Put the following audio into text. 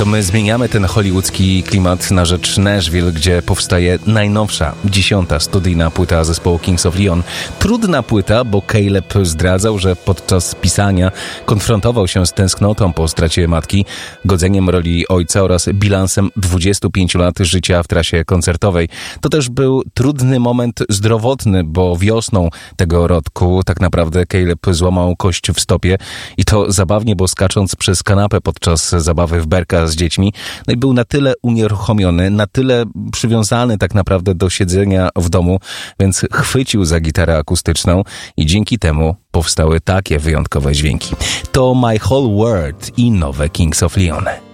To my zmieniamy ten hollywoodzki klimat na rzecz Nashville, gdzie powstaje najnowsza, 10. studyjna płyta zespołu Kings of Leon. Trudna płyta, bo Caleb zdradzał, że podczas pisania konfrontował się z tęsknotą po stracie matki, godzeniem roli ojca oraz bilansem 25 lat życia w trasie koncertowej. To też był trudny moment zdrowotny, bo wiosną tego roku tak naprawdę Caleb złamał kość w stopie i to zabawnie, bo skacząc przez kanapę podczas zabawy w berka z dziećmi, no i był na tyle unieruchomiony, na tyle przywiązany tak naprawdę do siedzenia w domu, więc chwycił za gitarę akustyczną i dzięki temu powstały takie wyjątkowe dźwięki. To My Whole World i nowe Kings of Leon.